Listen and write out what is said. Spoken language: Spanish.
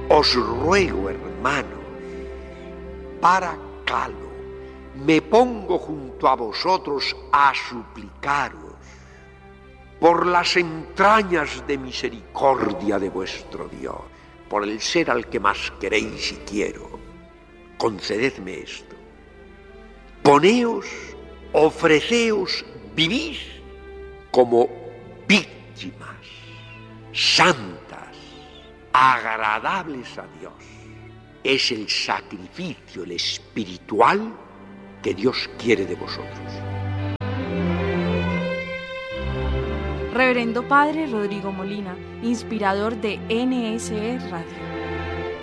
Os ruego, hermano, para calo, me pongo junto a vosotros a suplicaros por las entrañas de misericordia de vuestro Dios, por el ser al que más queréis y quiero, concededme esto. Poneos, ofreceos, vivís como víctimas santas, agradables a Dios. Es el sacrificio, el espiritual, que Dios quiere de vosotros. Reverendo Padre Rodrigo Molina, inspirador de NSE Radio.